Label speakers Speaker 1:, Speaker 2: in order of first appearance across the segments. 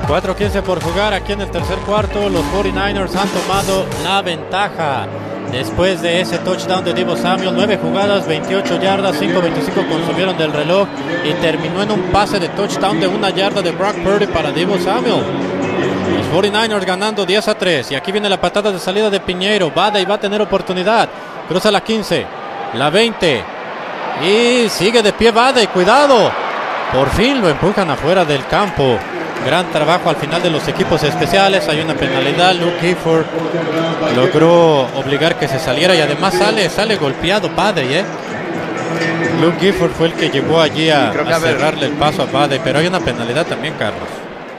Speaker 1: 4:15 por jugar aquí en el tercer cuarto. Los 49ers han tomado la ventaja después de ese touchdown de Deebo Samuel. 9 jugadas, 28 yardas, 5:25 consumieron del reloj y terminó en un pase de touchdown de 1 yarda de Brock Purdy para Deebo Samuel. Los 49ers ganando 10-3. Y aquí viene la patada de salida de Piñeiro. Badey va a tener oportunidad. Cruza la 15, la 20 y sigue de pie Badey. Cuidado. Por fin lo empujan afuera del campo. Gran trabajo al final de los equipos especiales. Hay una penalidad. Luke Gifford logró obligar que se saliera y además sale golpeado Badey, Luke Gifford fue el que llegó allí a cerrarle el paso a Badey, pero hay una penalidad también, Carlos.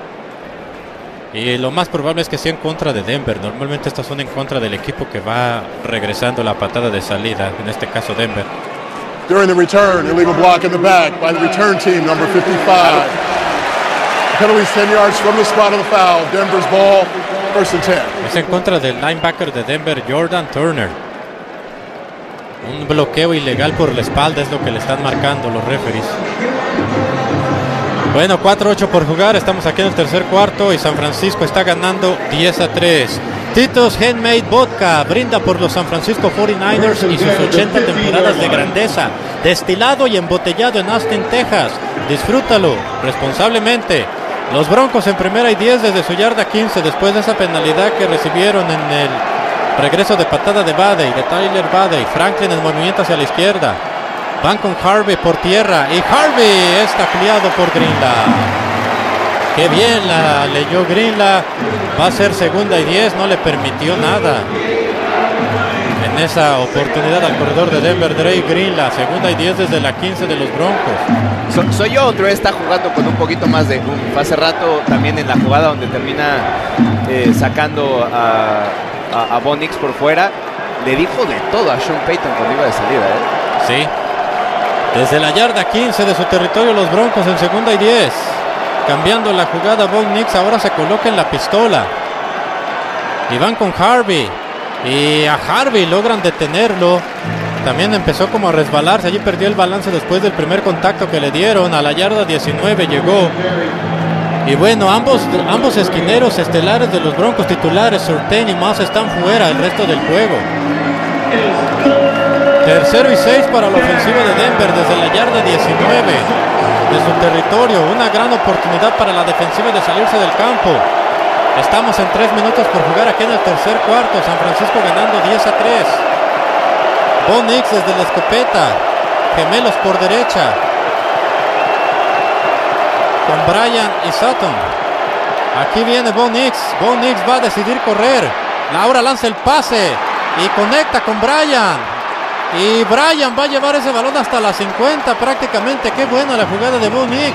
Speaker 1: Y lo más probable es que sea en contra de Denver. Normalmente estas son en contra del equipo que va regresando la patada de salida, en este caso Denver.
Speaker 2: During the return, illegal block in the back by the return team, number 55. Penalties 10 yards from the spot of the foul. Denver's ball, 1st and 10.
Speaker 1: Es en contra del linebacker de Denver, Jordan Turner. Un bloqueo ilegal por la espalda es lo que le están marcando los referees. Bueno, 4:08 por jugar. Estamos aquí en el tercer cuarto y San Francisco está ganando 10-3. Tito's Handmade Vodka brinda por los San Francisco 49ers y sus 80 temporadas de grandeza. Destilado y embotellado en Austin, Texas. Disfrútalo responsablemente. Los Broncos en 1st y 10 desde su yarda 15 después de esa penalidad que recibieron en el regreso de patada de Tyler Badey. Franklin en movimiento hacia la izquierda. Van con Harvey por tierra y Harvey es tacleado por Greenlaw. Qué bien la leyó Greenlaw. Va a ser 2nd y 10, no le permitió nada en esa oportunidad al corredor de Denver, Drake Greenlaw. 2nd y 10 desde la 15 de los Broncos.
Speaker 3: Soy yo, Dre está jugando con un poquito más de hace rato también en la jugada donde termina sacando a Bo Nix por fuera. Le dijo de todo a Sean Payton cuando iba de salida,
Speaker 1: Sí. Desde la yarda 15 de su territorio los Broncos en 2nd y 10. Cambiando la jugada, Bo Nix ahora se coloca en la pistola. Y van con Harvey. Y a Harvey logran detenerlo. También empezó como a resbalarse. Allí perdió el balance después del primer contacto que le dieron. A la yarda 19 llegó. Y bueno, ambos esquineros estelares de los Broncos titulares, Surtain y Moss, están fuera el resto del juego. 3rd y 6 para la ofensiva de Denver desde la yarda 19 de su territorio. Una gran oportunidad para la defensiva de salirse del campo. Estamos en 3 minutos por jugar aquí en el tercer cuarto. San Francisco ganando 10-3. Bo Nix desde la escopeta. Gemelos por derecha. Con Bryan y Sutton. Aquí viene Bo Nix. Bo Nix va a decidir correr. Ahora lanza el pase y conecta con Bryan. Y Bryan va a llevar ese balón hasta la 50 prácticamente. Qué buena la jugada de Bo Nix.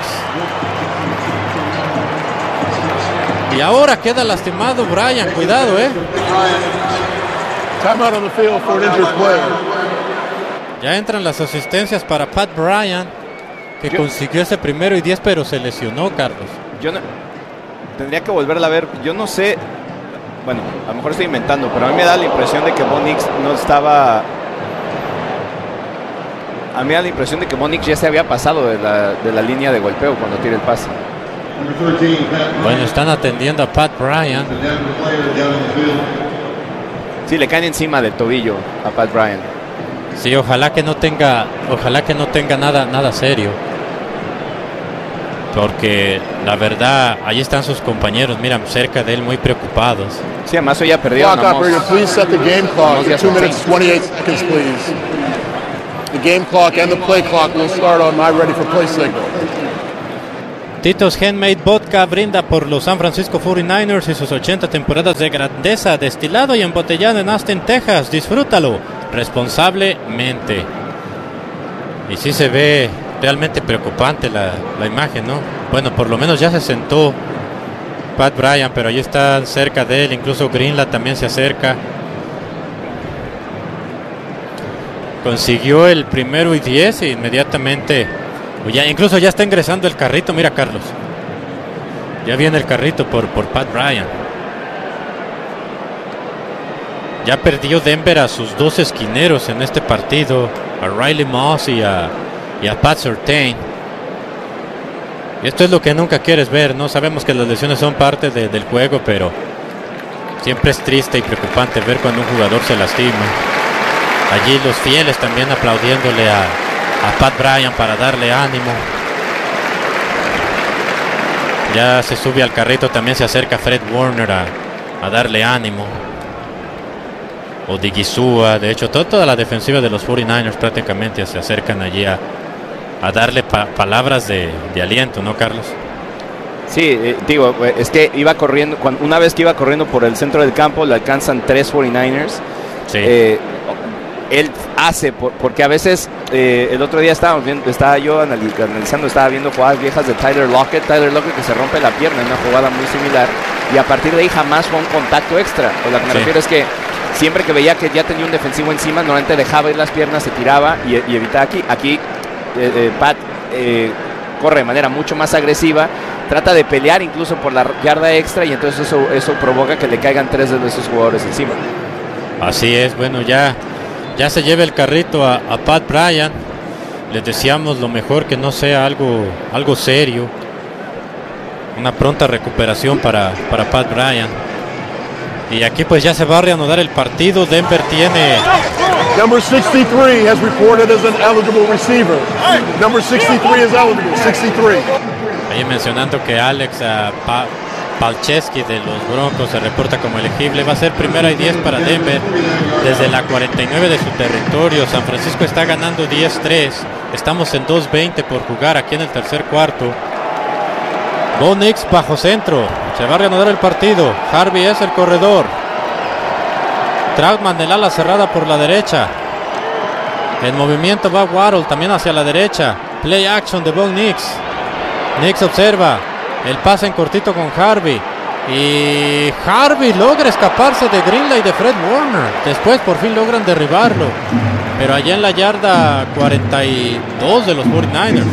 Speaker 1: Y ahora queda lastimado Bryan. Cuidado,
Speaker 2: Time out on the field for an injured player.
Speaker 1: Ya entran las asistencias para Pat Bryan, que consiguió ese 1st y 10, pero se lesionó, Carlos.
Speaker 3: Tendría que volverla a ver. Yo no sé. Bueno, a lo mejor estoy inventando, pero a mí me da la impresión de que Bo Nix no estaba. A mí me da la impresión de que Bo Nix ya se había pasado de la línea de golpeo cuando tira el pase.
Speaker 1: Bueno, están atendiendo a Pat Bryan.
Speaker 3: Sí, le caen encima del tobillo a Pat Bryan.
Speaker 1: Sí, ojalá que no tenga nada serio. Porque la verdad, ahí están sus compañeros, mira, cerca de él, muy preocupados.
Speaker 3: Sí, además hoy ya perdieron.
Speaker 2: Clock operator, please set the game clock for 2 minutes 28 seconds, please. The game clock and the play clock will start on my ready for play signal.
Speaker 1: Tito's Handmade Vodka brinda por los San Francisco 49ers y sus 80 temporadas de grandeza, destilado y embotellado en Austin, Texas. Disfrútalo responsablemente. Y sí se ve realmente preocupante la imagen, ¿no? Bueno, por lo menos ya se sentó Pat Bryan, pero ahí están cerca de él. Incluso Greenlaw también se acerca. Consiguió el 1st y 10 e inmediatamente incluso ya está ingresando el carrito. Mira, Carlos, ya viene el carrito por Pat Bryan. Ya perdió Denver a sus 2 esquineros en este partido, a Riley Moss y a Pat Surtain. Esto es lo que nunca quieres ver, ¿no? Sabemos que las lesiones son parte del juego, pero siempre es triste y preocupante ver cuando un jugador se lastima. Allí los fieles también aplaudiéndole a Pat Bryant para darle ánimo. Ya se sube al carrito, también se acerca Fred Warner a darle ánimo. O Digizua, de hecho toda la defensiva de los 49ers prácticamente se acercan allí a darle palabras de aliento, ¿no, Carlos?
Speaker 3: Sí, digo, es que iba corriendo, una vez que iba corriendo por el centro del campo, le alcanzan 3 49ers.
Speaker 1: Sí.
Speaker 3: Él hace, porque a veces, el otro día estaba yo analizando, estaba viendo jugadas viejas de Tyler Lockett que se rompe la pierna en una jugada muy similar, y a partir de ahí jamás fue un contacto extra. O lo que me refiero es que siempre que veía que ya tenía un defensivo encima, normalmente dejaba ir las piernas, se tiraba y evitaba aquí Pat corre de manera mucho más agresiva, trata de pelear incluso por la yarda extra, y entonces eso provoca que le caigan 3 de esos jugadores encima.
Speaker 1: Así es, bueno, ya se lleva el carrito a Pat Bryant. Les deseamos lo mejor, que no sea algo serio, una pronta recuperación para Pat Bryant. Y aquí pues ya se va a reanudar el partido. Denver tiene...
Speaker 2: Number 63 has reported as an eligible receiver. Number 63 is eligible, 63.
Speaker 1: Ahí mencionando que Alex Palczewski de los Broncos se reporta como elegible. Va a ser 1st y 10 para Denver desde la 49 de su territorio. San Francisco está ganando 10-3. Estamos en 2:20 por jugar aquí en el tercer cuarto. Bo Nix bajo centro. Se va a reanudar el partido. Harvey es el corredor. Trautman del ala cerrada por la derecha. En movimiento va Waddle también hacia la derecha. Play action de Bo Nix. Nix observa el pase en cortito con Harvey. Y Harvey logra escaparse de Greenlaw y de Fred Warner. Después por fin logran derribarlo. Pero allá en la yarda 42 de los 49ers.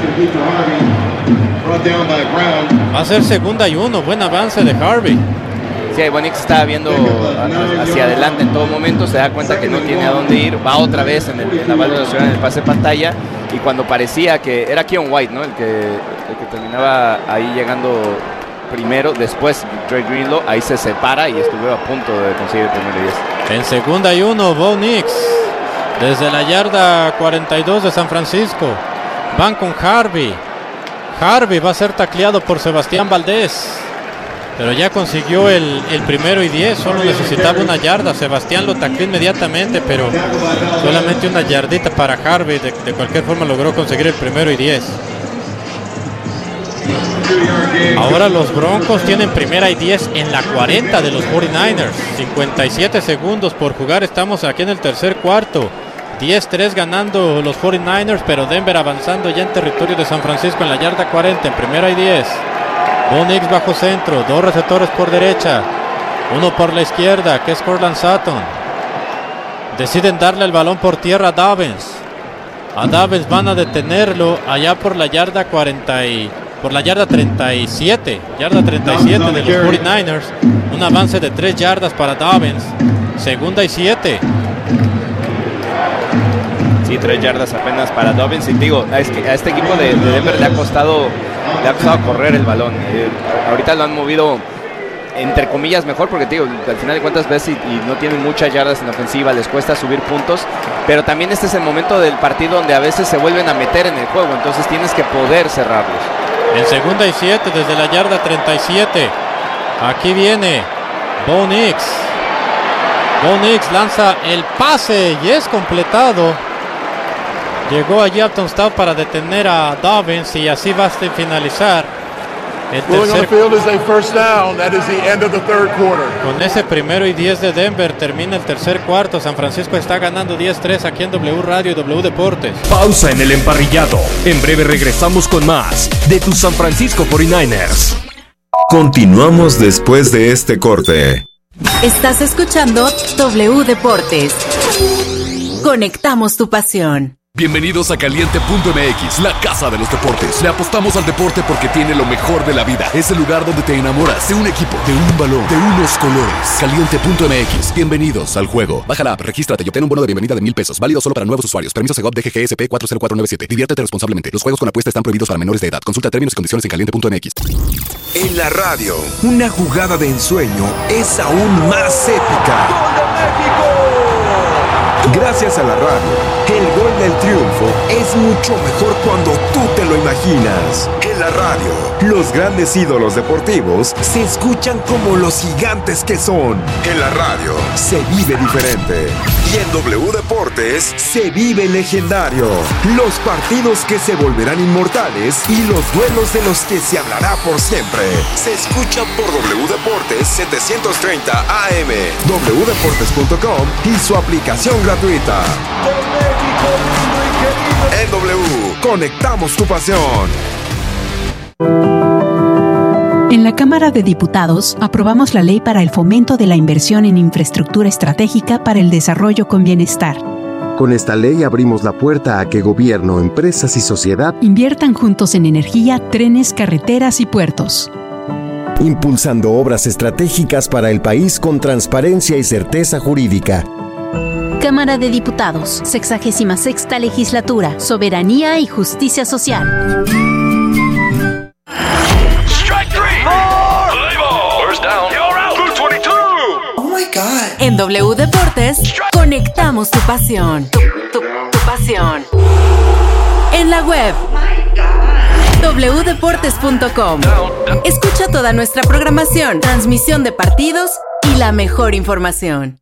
Speaker 1: Va a ser 2nd y 1. Buen avance de Harvey.
Speaker 3: Sí, Bonix estaba viendo hacia adelante en todo momento, se da cuenta que no tiene a dónde ir, va otra vez en la valoración, en el pase pantalla, y cuando parecía que era Keon White, ¿no? el que terminaba ahí llegando primero, después Dre Greenlaw, ahí se separa y estuvo a punto de conseguir el 1st y 10.
Speaker 1: En 2nd y 1, Bo Nix desde la yarda 42 de San Francisco. Van con Harvey. Harvey va a ser tacleado por Sebastián Valdés, pero ya consiguió el 1st y 10. Solo necesitaba una yarda. Sebastián lo tacleó inmediatamente, pero solamente una yardita para Harvey. De cualquier forma logró conseguir el 1st y 10. Ahora los Broncos tienen 1st y 10 en la 40 de los 49ers. 57 segundos por jugar. Estamos aquí en el tercer cuarto. 10-3 ganando los 49ers, pero Denver avanzando ya en territorio de San Francisco en la yarda 40 en 1st y 10. Bo Nix bajo centro, 2 receptores por derecha, uno por la izquierda, que es Courtland Sutton. Deciden darle el balón por tierra a Dobbins. A Dobbins van a detenerlo allá por la yarda 37. Yarda 37 de los 49ers. Un avance de 3 yardas para Dobbins. 2nd y 7.
Speaker 3: Sí, 3 yardas apenas para Dobbins. Y digo, es que a este equipo de Denver le ha costado correr el balón. Ahorita lo han movido entre comillas mejor, porque digo, al final de cuentas ves y no tienen muchas yardas en ofensiva, les cuesta subir puntos, pero también este es el momento del partido donde a veces se vuelven a meter en el juego, entonces tienes que poder cerrarlos.
Speaker 1: En 2nd y 7 desde la yarda 37. Aquí viene Bo Nix. Bo Nix lanza el pase y es completado. Llegó allí Alton Stout para detener a Dobbins y así va a finalizar el tercer. Con ese 1st y 10 de Denver termina el tercer cuarto. San Francisco está ganando 10-3 aquí en W Radio y W Deportes.
Speaker 4: Pausa en el emparrillado. En breve regresamos con más de tus San Francisco 49ers.
Speaker 5: Continuamos después de este corte.
Speaker 6: Estás escuchando W Deportes. Conectamos tu pasión. Bienvenidos a Caliente.mx, la casa de los deportes. Le apostamos al deporte porque tiene lo mejor de la vida. Es el lugar donde te enamoras de un equipo, de un balón, de unos colores. Caliente.mx, bienvenidos al juego. Baja la app, regístrate y obtén un bono de bienvenida de $1,000. Válido solo para nuevos usuarios. Permiso Segov DGGSP 40497. Diviértete responsablemente. Los juegos con apuesta están prohibidos para menores de edad. Consulta términos y condiciones en Caliente.mx.
Speaker 7: En la radio, una jugada de ensueño es aún más épica. ¡Gol de México! Gracias a la radio, el gol del triunfo es mucho mejor cuando tú te lo imaginas. En la radio, los grandes ídolos deportivos se escuchan como los gigantes que son. En la radio, se vive diferente. Y en W Deportes, se vive legendario. Los partidos que se volverán inmortales y los duelos de los que se hablará por siempre. Se escuchan por W Deportes 730 AM, wdeportes.com y su aplicación gratuita. En W, conectamos tu pasión.
Speaker 8: En la Cámara de Diputados aprobamos la Ley para el Fomento de la Inversión en Infraestructura Estratégica para el Desarrollo con Bienestar.
Speaker 9: Con esta ley abrimos la puerta a que gobierno, empresas y sociedad
Speaker 8: inviertan juntos en energía, trenes, carreteras y puertos.
Speaker 9: Impulsando obras estratégicas para el país con transparencia y certeza jurídica.
Speaker 10: Cámara de Diputados, 66ª Legislatura, Soberanía y Justicia Social.
Speaker 11: En W Deportes, conectamos tu pasión. Tu pasión. En la web, wdeportes.com. Escucha toda nuestra programación, transmisión de partidos y la mejor información.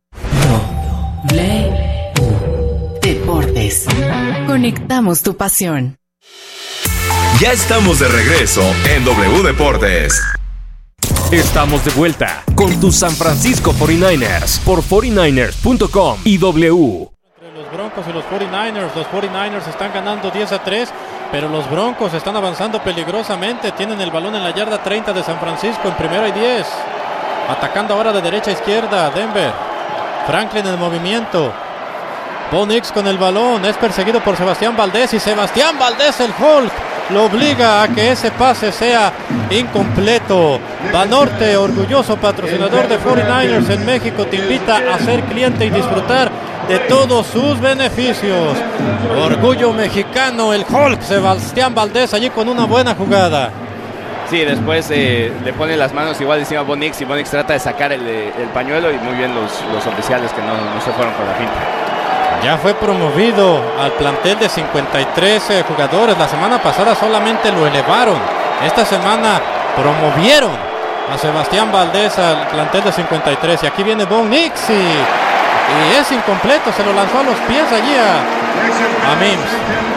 Speaker 11: Deportes. Conectamos tu pasión.
Speaker 5: Ya estamos de regreso en W Deportes.
Speaker 4: Estamos de vuelta con tus San Francisco 49ers por 49ers.com y W.
Speaker 1: Entre los Broncos y los 49ers están ganando 10-3, pero los Broncos están avanzando peligrosamente. Tienen el balón en la yarda 30 de San Francisco en 1st y 10. Atacando ahora de derecha a izquierda Denver. Franklin en el movimiento. Bo Nix con el balón. Es perseguido por Sebastián Valdés. Y Sebastián Valdés, el Hulk, lo obliga a que ese pase sea incompleto. Banorte, orgulloso patrocinador de 49ers en México, te invita a ser cliente y disfrutar de todos sus beneficios. Orgullo mexicano, el Hulk, Sebastián Valdés, allí con una buena jugada.
Speaker 3: Sí, después le pone las manos igual encima a Bo Nix y Bo Nix trata de sacar el pañuelo y muy bien los oficiales que no se fueron con la finta.
Speaker 1: Ya fue promovido al plantel de 53 jugadores. La semana pasada solamente lo elevaron. Esta semana promovieron a Sebastián Valdés al plantel de 53. Y aquí viene Bo Nix y es incompleto. Se lo lanzó a los pies allí a Mims.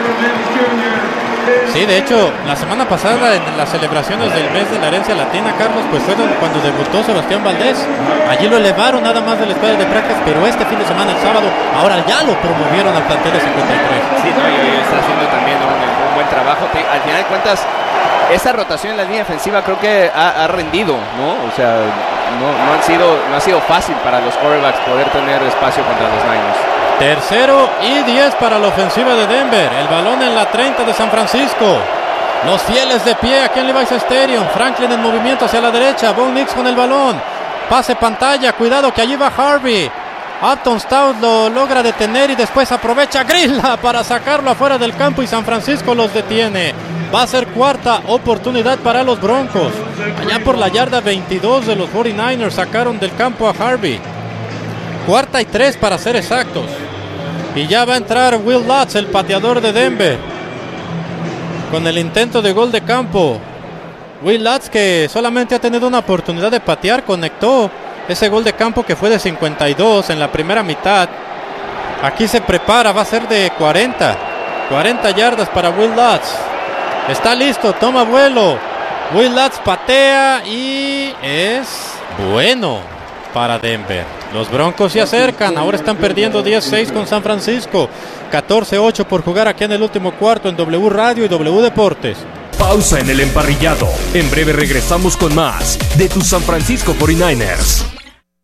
Speaker 1: Sí, de hecho, la semana pasada en las celebraciones del mes de la herencia latina, Carlos, pues fue cuando debutó Sebastián Valdés. Allí lo elevaron nada más de la escuadra de prácticas, pero este fin de semana, el sábado, ahora ya lo promovieron al plantel de 53.
Speaker 3: Sí, no, y está haciendo también un buen trabajo. Al final de cuentas, esa rotación en la línea defensiva creo que ha rendido, ¿no? O sea, no ha sido fácil para los quarterbacks poder tener espacio contra los Niners.
Speaker 1: 3rd y 10 para la ofensiva de Denver. El balón en la 30 de San Francisco. Los fieles de pie aquí en Levi's Stadium. Franklin en movimiento hacia la derecha. Bo Nix con el balón. Pase pantalla. Cuidado que allí va Harvey. Upton Stout lo logra detener y después aprovecha Grilla para sacarlo afuera del campo y San Francisco los detiene. Va a ser 4ª oportunidad para los Broncos. Allá por la yarda 22 de los 49ers sacaron del campo a Harvey. 4ª y 3 para ser exactos. Y ya va a entrar Will Lutz, el pateador de Denver, con el intento de gol de campo. Will Lutz, que solamente ha tenido una oportunidad de patear, conectó ese gol de campo que fue de 52 en la primera mitad. Aquí se prepara, va a ser de 40 yardas para Will Lutz. Está listo, toma vuelo. Will Lutz patea y es bueno para Denver. Los Broncos se acercan, ahora están perdiendo 10-6 con San Francisco. 14-8 por jugar aquí en el último cuarto en W Radio y W Deportes.
Speaker 4: Pausa en el emparrillado. En breve regresamos con más de tus San Francisco 49ers.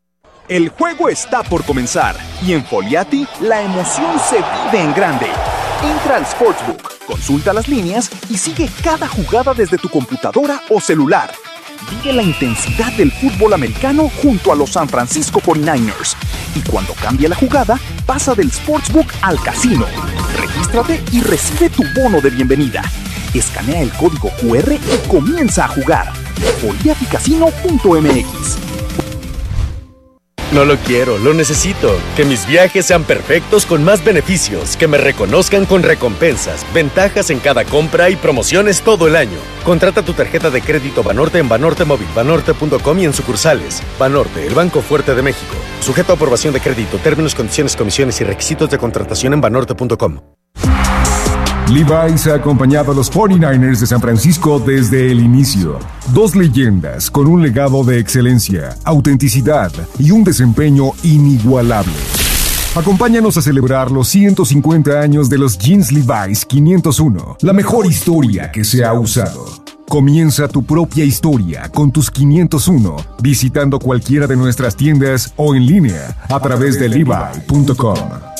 Speaker 7: El juego está por comenzar y en Foliati la emoción se vive en grande.
Speaker 12: Entra al Sportsbook, consulta las líneas y sigue cada jugada desde tu computadora o celular. Vive la intensidad del fútbol americano junto a los San Francisco 49ers. Y cuando cambie la jugada, pasa del Sportsbook al casino. Regístrate y recibe tu bono de bienvenida. Escanea el código QR y comienza a jugar. Boliviaticasino.mx.
Speaker 13: No lo quiero, lo necesito. Que mis viajes sean perfectos con más beneficios, que me reconozcan con recompensas, ventajas en cada compra y promociones todo el año. Contrata tu tarjeta de crédito Banorte en Banorte Móvil, banorte.com y en sucursales. Banorte, el Banco Fuerte de México. Sujeto a aprobación de crédito, términos, condiciones, comisiones y requisitos de contratación en banorte.com.
Speaker 14: Levi's ha acompañado a los 49ers de San Francisco desde el inicio. Dos leyendas con un legado de excelencia, autenticidad y un desempeño inigualable. Acompáñanos a celebrar los 150 años de los jeans Levi's 501, la mejor historia que se ha usado. Comienza tu propia historia con tus 501 visitando cualquiera de nuestras tiendas o en línea a través de levi.com.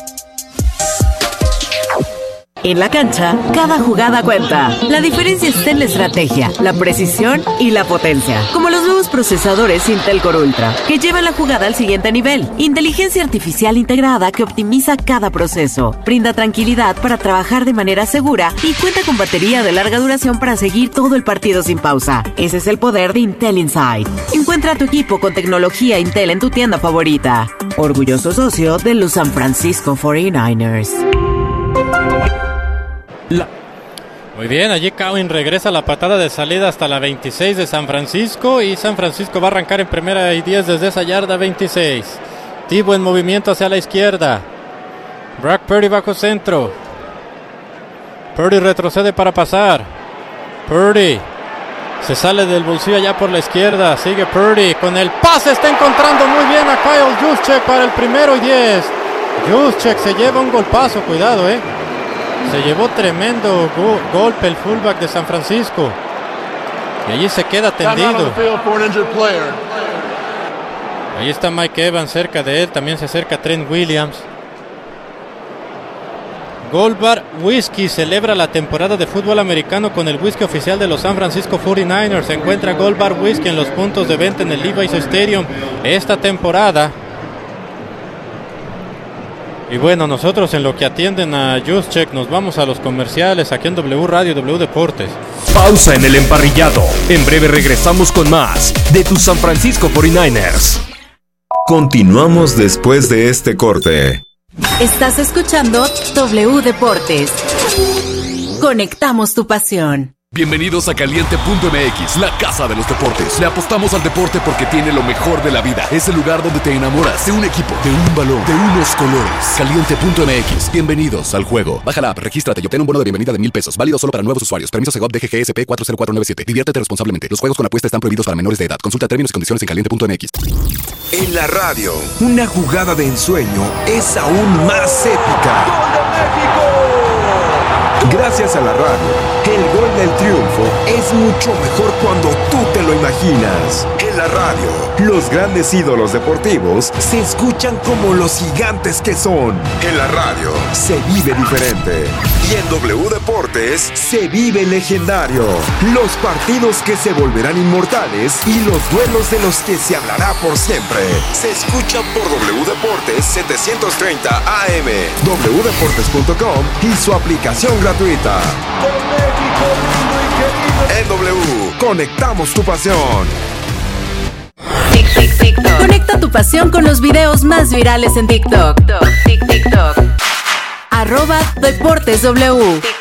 Speaker 11: En la cancha, cada jugada cuenta. La diferencia está en la estrategia, la precisión y la potencia. Como los nuevos procesadores Intel Core Ultra, que llevan la jugada al siguiente nivel. Inteligencia artificial integrada que optimiza cada proceso, brinda tranquilidad para trabajar de manera segura y cuenta con batería de larga duración para seguir todo el partido sin pausa. Ese es el poder de Intel Inside. Encuentra tu equipo con tecnología Intel en tu tienda favorita. Orgulloso socio de los San Francisco 49ers.
Speaker 1: Muy bien, allí Cowan regresa la patada de salida hasta la 26 de San Francisco y San Francisco va a arrancar en primera y 10 desde esa yarda 26. Tibo en movimiento hacia la izquierda. Brock Purdy bajo centro. Purdy retrocede para pasar. Purdy se sale del bolsillo allá por la izquierda. Sigue Purdy con el pase. Está encontrando muy bien a Kyle Juszczyk para el 1st y 10. Juszczyk se lleva un golpazo. Cuidado, Se llevó tremendo golpe el fullback de San Francisco. Y allí se queda tendido. Ahí está Mike Evans cerca de él. También se acerca Trent Williams. Gold Bar Whisky celebra la temporada de fútbol americano con el whisky oficial de los San Francisco 49ers. Se encuentra Gold Bar Whisky en los puntos de venta en el Levi's Stadium esta temporada. Y bueno, nosotros en lo que atienden a Juszczyk nos vamos a los comerciales aquí en W Radio, W Deportes.
Speaker 4: Pausa en el emparrillado. En breve regresamos con más de tus San Francisco 49ers.
Speaker 5: Continuamos después de este corte.
Speaker 11: Estás escuchando W Deportes. Conectamos tu pasión.
Speaker 6: Bienvenidos a Caliente.mx, la casa de los deportes. Le apostamos al deporte porque tiene lo mejor de la vida. Es el lugar donde te enamoras de un equipo, de un balón, de unos colores. Caliente.mx, bienvenidos al juego. Baja la app, regístrate y obtén un bono de bienvenida de $1,000. Válido solo para nuevos usuarios. Permiso Segov DGGSP 40497. Diviértete responsablemente. Los juegos con apuesta están prohibidos para menores de edad. Consulta términos y condiciones en Caliente.mx.
Speaker 7: En la radio, una jugada de ensueño es aún más épica. ¡Gol de México! Gracias a la radio, el gol del triunfo es mucho mejor cuando tú te lo imaginas. En la radio, los grandes ídolos deportivos se escuchan como los gigantes que son. En la radio, se vive diferente. Y en W Deportes, se vive legendario. Los partidos que se volverán inmortales y los duelos de los que se hablará por siempre. Se escucha por W Deportes 730 AM, wdeportes.com y su aplicación gratuita. En W, conectamos tu pasión.
Speaker 11: Conecta tu pasión con los videos más virales en TikTok. @DeportesW.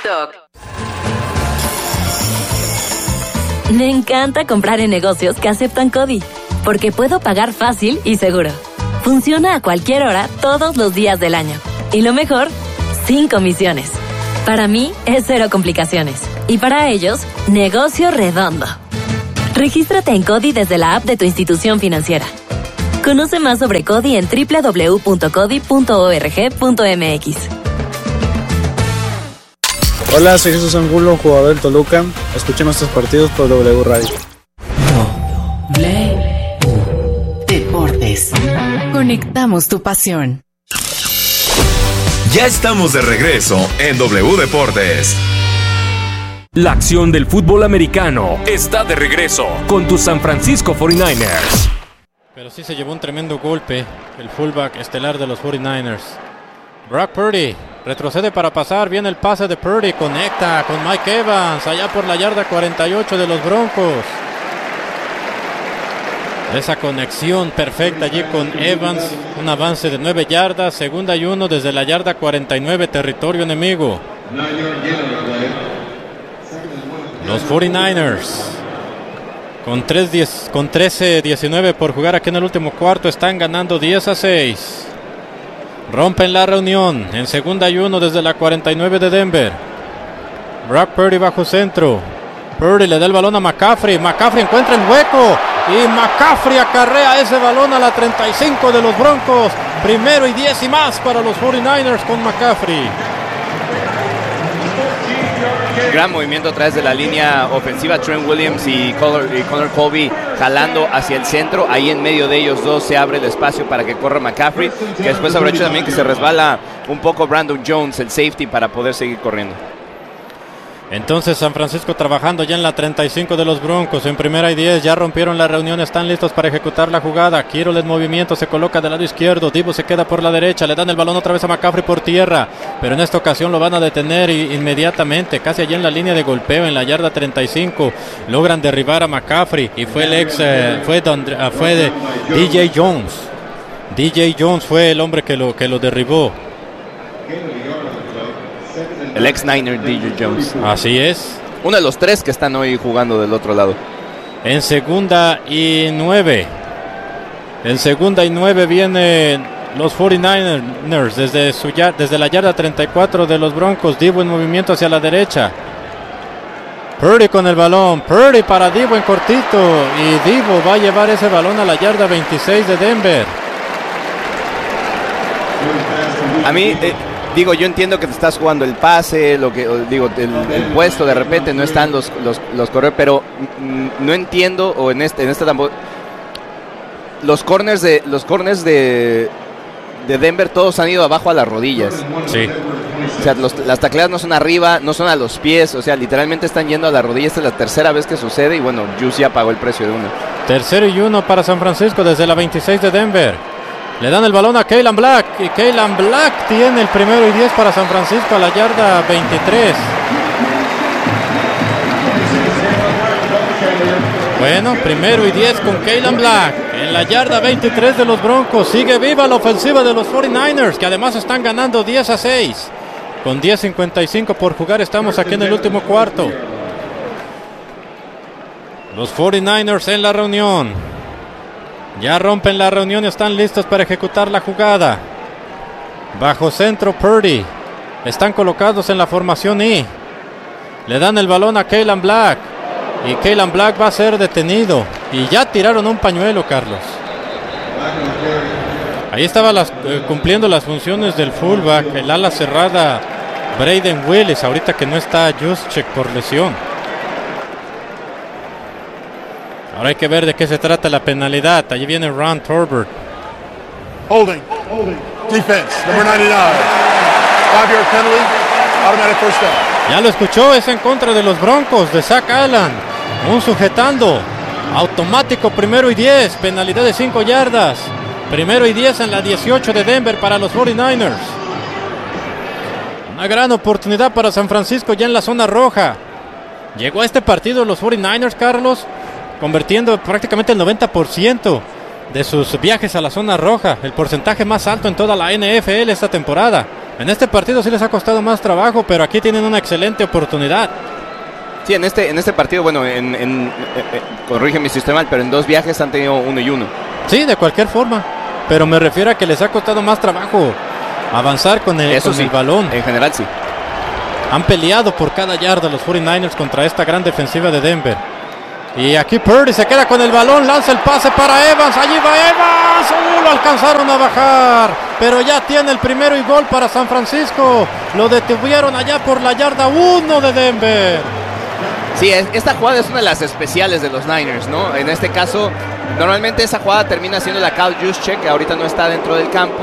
Speaker 15: Me encanta comprar en negocios que aceptan CODI, porque puedo pagar fácil y seguro. Funciona a cualquier hora, todos los días del año. Y lo mejor, sin comisiones. Para mí es cero complicaciones. Y para ellos, negocio redondo. Regístrate en CODI desde la app de tu institución financiera. Conoce más sobre CODI en www.codi.org.mx.
Speaker 16: Hola, soy Jesús Angulo, jugador del Toluca. Escuchen nuestros partidos por W Radio.
Speaker 11: W Deportes. Conectamos tu pasión.
Speaker 5: Ya estamos de regreso en W Deportes.
Speaker 4: La acción del fútbol americano está de regreso con tus San Francisco 49ers.
Speaker 1: Pero sí se llevó un tremendo golpe el fullback estelar de los 49ers. Brock Purdy retrocede para pasar, viene el pase de Purdy, conecta con Mike Evans allá por la yarda 48 de los Broncos. Esa conexión perfecta allí con Evans, un avance de 9 yardas, 2ª y 1 desde la yarda 49, territorio enemigo. Los 49ers con 13-19 por jugar aquí en el último cuarto están ganando 10-6. Rompen la reunión en 2ª y 1 desde la 49 de Denver. Brock Purdy bajo centro. Purdy le da el balón a McCaffrey. McCaffrey encuentra el hueco y McCaffrey acarrea ese balón a la 35 de los Broncos. 1º y 10 y más para los 49ers con McCaffrey.
Speaker 3: Gran movimiento a través de la línea ofensiva. Trent Williams y Connor Colby jalando hacia el centro. Ahí en medio de ellos dos se abre el espacio para que corra McCaffrey, que después habrá hecho también que se resbala un poco Brandon Jones, el safety, para poder seguir corriendo.
Speaker 1: Entonces San Francisco trabajando ya en la 35 de los Broncos, en 1ª y 10, ya rompieron la reunión, están listos para ejecutar la jugada. Kittle en movimiento, se coloca del lado izquierdo, Divo se queda por la derecha, le dan el balón otra vez a McCaffrey por tierra, pero en esta ocasión lo van a detener inmediatamente, casi allá en la línea de golpeo, en la yarda 35, logran derribar a McCaffrey, y fue de DJ Jones. DJ Jones fue el hombre que lo derribó.
Speaker 3: El ex-Niner DJ Jones.
Speaker 1: Así es.
Speaker 3: Uno de los 3 que están hoy jugando del otro lado.
Speaker 1: En 2ª y 9. En 2ª y 9 vienen los 49ers desde la yarda 34 de los Broncos. Divo en movimiento hacia la derecha. Purdy con el balón. Purdy para Divo en cortito. Y Divo va a llevar ese balón a la yarda 26 de Denver.
Speaker 3: A mí... Digo, yo entiendo que te estás jugando el pase, el puesto, de repente no están los corredores, pero no entiendo, o en este tampoco, los corners de Denver todos han ido abajo a las rodillas.
Speaker 1: Sí.
Speaker 3: O sea, las tacleadas no son arriba, no son a los pies, o sea, literalmente están yendo a las rodillas. Esta es la tercera vez que sucede y bueno, Juice ya pagó el precio de una.
Speaker 1: 3º y 1 para San Francisco desde la 26 de Denver. Le dan el balón a Kaylan Black y Kaylan Black tiene el 1º y 10 para San Francisco a la yarda 23. Bueno, 1º y 10 con Kaylan Black en la yarda 23 de los Broncos. Sigue viva la ofensiva de los 49ers, que además están ganando 10-6. Con 10:55 por jugar estamos aquí en el último cuarto. Los 49ers en la reunión. Ya rompen la reunión y están listos para ejecutar la jugada. Bajo centro Purdy. Están colocados en la formación I. Le dan el balón a Kaylan Black. Y Kaylan Black va a ser detenido. Y ya tiraron un pañuelo, Carlos. Ahí estaba cumpliendo las funciones del fullback, el ala cerrada Brayden Willis. Ahorita que no está Juszczyk por lesión. Ahora hay que ver de qué se trata la penalidad. Allí viene Ron Torbert.
Speaker 2: Holding. Defense, number 99. 5-yard penalty, automatic first down.
Speaker 1: Ya lo escuchó, es en contra de los Broncos, de Zach Allen. Un sujetando. Automático 1º y 10. Penalidad de 5 yardas. 1º y 10 en la 18 de Denver para los 49ers. Una gran oportunidad para San Francisco ya en la zona roja. Llegó a este partido los 49ers, Carlos, convirtiendo prácticamente el 90% de sus viajes a la zona roja, el porcentaje más alto en toda la NFL esta temporada. En este partido sí les ha costado más trabajo, pero aquí tienen una excelente oportunidad.
Speaker 3: Sí, en este partido, bueno, corrígeme si estoy mal, pero en 2 viajes han tenido 1 y 1.
Speaker 1: Sí, de cualquier forma, pero me refiero a que les ha costado más trabajo avanzar con el balón.
Speaker 3: En general sí.
Speaker 1: Han peleado por cada yarda los 49ers contra esta gran defensiva de Denver. Y aquí Purdy se queda con el balón, lanza el pase para Evans, allí va Evans, lo alcanzaron a bajar, pero ya tiene el 1º y gol para San Francisco, lo detuvieron allá por la yarda 1 de Denver.
Speaker 3: Sí, esta jugada es una de las especiales de los Niners, ¿no? En este caso, normalmente esa jugada termina siendo la Kyle Juszczyk, que ahorita no está dentro del campo,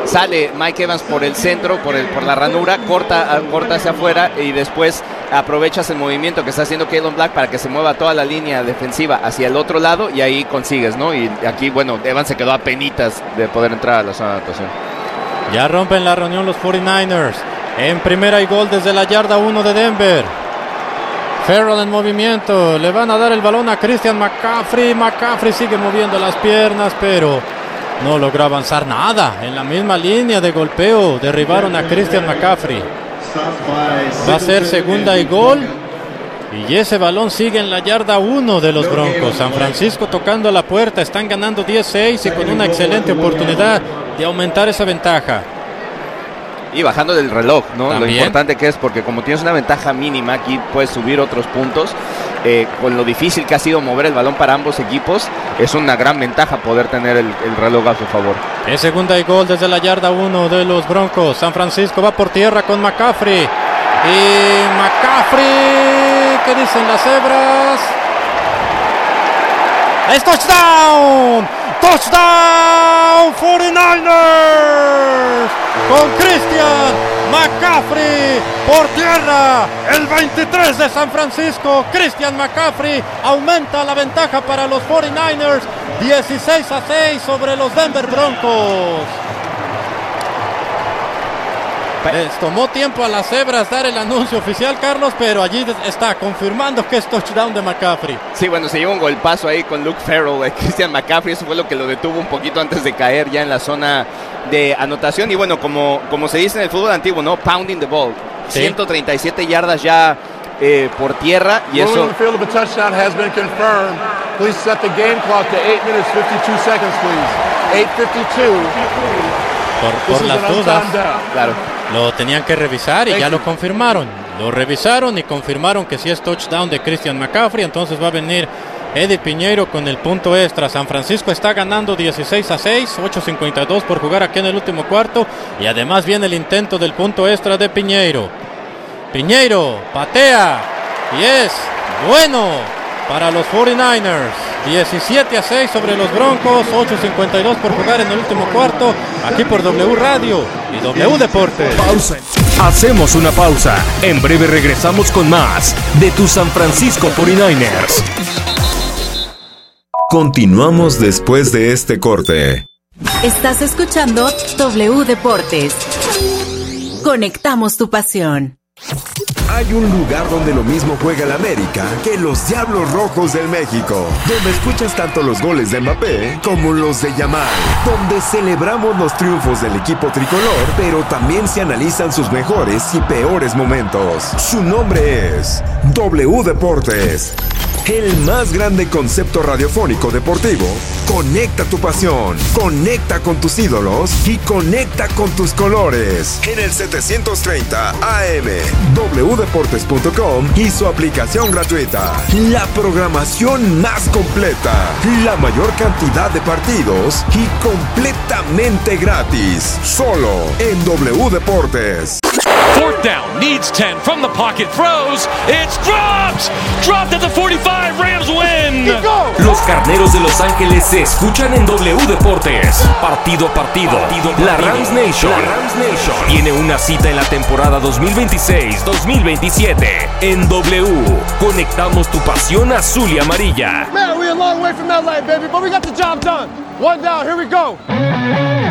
Speaker 3: sale Mike Evans por el centro, por la ranura, corta hacia afuera y después aprovechas el movimiento que está haciendo Keylon Black para que se mueva toda la línea defensiva hacia el otro lado y ahí consigues, ¿no? Y aquí, bueno, Evans se quedó a penitas de poder entrar a la zona de anotación.
Speaker 1: Ya rompen la reunión los 49ers. En primera y gol desde la yarda 1 de Denver. Ferrell en movimiento. Le van a dar el balón a Christian McCaffrey. McCaffrey sigue moviendo las piernas, pero no logra avanzar nada. En la misma línea de golpeo derribaron a Christian McCaffrey. Va a ser segunda y gol. Y ese balón sigue en la yarda 1 de los Broncos. San Francisco tocando la puerta. Están ganando 10-6 y con una excelente oportunidad de aumentar esa ventaja.
Speaker 3: Y bajando del reloj, ¿no?
Speaker 1: ¿También?
Speaker 3: Lo importante que es, porque como tienes una ventaja mínima, aquí puedes subir otros puntos. Con lo difícil que ha sido mover el balón para ambos equipos, es una gran ventaja poder tener el reloj a su favor.
Speaker 1: Es segunda y gol desde la yarda 1 de los Broncos. San Francisco va por tierra con McCaffrey. Y McCaffrey, ¿qué dicen las cebras? ¡Es touchdown! ¡Touchdown 49ers! Con Christian McCaffrey por tierra. El 23 de San Francisco, Christian McCaffrey aumenta la ventaja para los 49ers. 16-6 sobre los Denver Broncos. Les tomó tiempo a las cebras dar el anuncio oficial, Carlos, pero allí está confirmando que es touchdown de McCaffrey.
Speaker 3: Sí, bueno, se lleva un golpazo ahí con Luke Farrell, Christian McCaffrey. Eso fue lo que lo detuvo un poquito antes de caer ya en la zona de anotación. Y bueno, como se dice en el fútbol antiguo, ¿no? Pounding the ball. Sí. 137 yardas ya por tierra. Y eso...
Speaker 2: on the field of a touchdown has been confirmed. Please set the game clock to 8 minutes 52 seconds, please. 8:52.
Speaker 1: Por las dudas,
Speaker 3: claro,
Speaker 1: lo tenían que revisar y ya lo confirmaron. Lo revisaron y confirmaron que sí es touchdown de Christian McCaffrey. Entonces va a venir Eddie Piñeiro con el punto extra. San Francisco está ganando 16-6, 8:52 por jugar aquí en el último cuarto. Y además viene el intento del punto extra de Piñeiro. Piñeiro patea y es bueno para los 49ers. 17-6 sobre los Broncos. 8:52 por jugar en el último cuarto. Aquí por W Radio y W Deportes.
Speaker 4: Pausa. Hacemos una pausa. En breve regresamos con más de tu San Francisco 49ers.
Speaker 5: Continuamos después de este corte.
Speaker 11: Estás escuchando W Deportes. Conectamos tu pasión.
Speaker 7: Hay un lugar donde lo mismo juega el América que los Diablos Rojos del México, donde escuchas tanto los goles de Mbappé como los de Yamal, donde celebramos los triunfos del equipo tricolor, pero también se analizan sus mejores y peores momentos. Su nombre es W Deportes. El más grande concepto radiofónico deportivo. Conecta tu pasión, conecta con tus ídolos y conecta con tus colores. En el 730 AM, wdeportes.com y su aplicación gratuita. La programación más completa, la mayor cantidad de partidos y completamente gratis. Solo en W Deportes.
Speaker 17: Fourth down, needs 10 from the pocket, throws, it's dropped! Dropped at the 45, Rams win!
Speaker 4: Los Carneros de Los Ángeles se escuchan en W Deportes. Partido a partido. La Rams Nation tiene una cita en la temporada 2026-2027. En W, conectamos tu pasión azul y amarilla.
Speaker 18: Man, we're a long way from LA, baby, but we got the job done. One down, here we go.